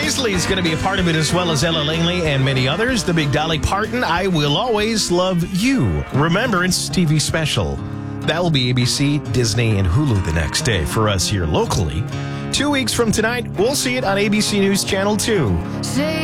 Paisley is going to be a part of it, as well as Ella Langley and many others. The Big Dolly Parton, I Will Always Love You. Remembrance TV special. That will be ABC, Disney, and Hulu the next day for us here locally. 2 weeks from tonight, we'll see it on ABC News Channel 2.